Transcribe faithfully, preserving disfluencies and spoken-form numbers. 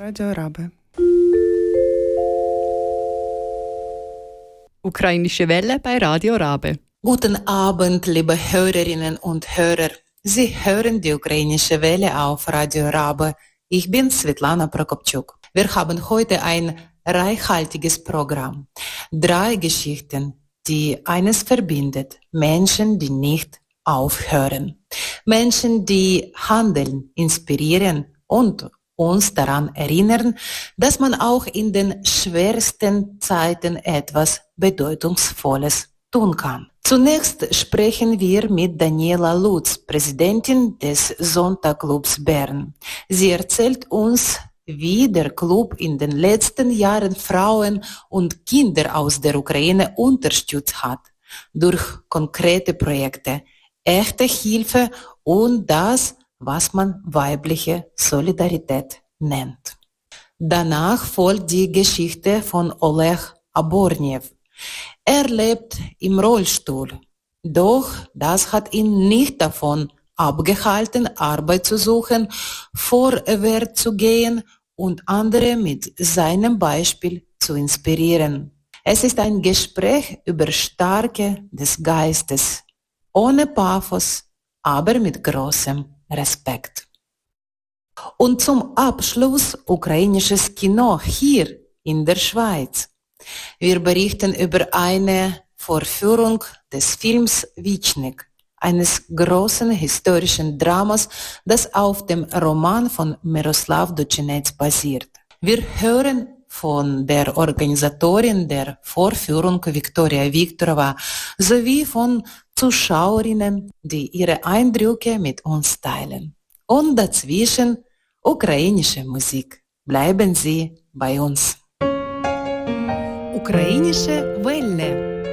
Radio Rabe. Ukrainische Welle bei Radio Rabe. Guten Abend, liebe Hörerinnen und Hörer. Sie hören die ukrainische Welle auf Radio Rabe. Ich bin Svetlana Prokopchuk. Wir haben heute ein reichhaltiges Programm. Drei Geschichten, die eines verbindet. Menschen, die nicht aufhören. Menschen, die handeln, inspirieren und uns daran erinnern, dass man auch in den schwersten Zeiten etwas Bedeutungsvolles tun kann. Zunächst sprechen wir mit Daniela Lutz, Präsidentin des Sonntag-Clubs Bern. Sie erzählt uns, wie der Club in den letzten Jahren Frauen und Kinder aus der Ukraine unterstützt hat, durch konkrete Projekte, echte Hilfe und das, was man weibliche Solidarität nennt. Danach folgt die Geschichte von Oleg Aborniew. Er lebt im Rollstuhl, doch das hat ihn nicht davon abgehalten, Arbeit zu suchen, vorwärts zu gehen und andere mit seinem Beispiel zu inspirieren. Es ist ein Gespräch über Stärke des Geistes, ohne Pathos, aber mit großem Respekt. Und zum Abschluss ukrainisches Kino hier in der Schweiz. Wir berichten über eine Vorführung des Films Wiecznik, eines großen historischen Dramas, das auf dem Roman von Miroslav Duchinets basiert. Wir hören von der Organisatorin der Vorführung Viktoria Viktorova sowie von Zuschauerinnen, die ihre Eindrücke mit uns teilen. Und dazwischen ukrainische Musik. Bleiben Sie bei uns. Ukrainische Welle.